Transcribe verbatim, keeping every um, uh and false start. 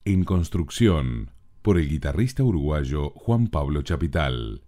En construcción, por el guitarrista uruguayo Juan Pablo Chapital.